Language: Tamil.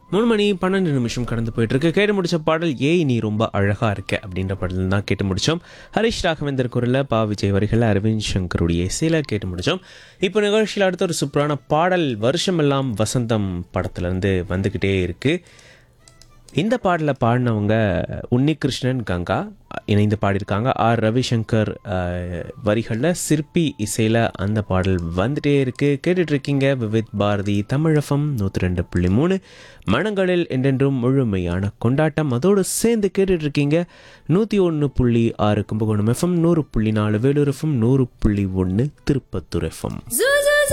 3 மணி 12 நிமிஷம் கடந்து போயிட்டு இருக்கு. கேட்டு முடிச்ச பாடல் ஏய் நீ ரொம்ப அழகா இருக்க அப்படின்ற பாடல் தான் கேட்டு முடிச்சோம். ஹரிஷ் ராகவேந்தர் குரல்ல பா விஜய் வரிகள் அரவிந்த் சங்கருடைய இசையில கேட்டு முடிச்சோம். இப்போ நிகழ்ச்சியில் அடுத்த ஒரு சூப்பரான பாடல் வருஷமெல்லாம் வசந்தம் படத்துல இருந்து வந்துகிட்டே இருக்கு. இந்த பாடலை பாடினவங்க உன்னிகிருஷ்ணன் கங்கா இணைந்து பாடியிருக்காங்க. ஆர் ரவிசங்கர் வரிகளில் சிற்பி இசையில் அந்த பாடல் வந்துட்டே இருக்குது. கேட்டுட்ருக்கீங்க விவித் பாரதி தமிழகம் 102.3 மனங்களில் என்றென்றும் முழுமையான கொண்டாட்டம். அதோடு சேர்ந்து கேட்டுட்ருக்கீங்க 101.6 Kumbakonam FM, 100.4 Vellore FM, 100.1 Tirupattur FM.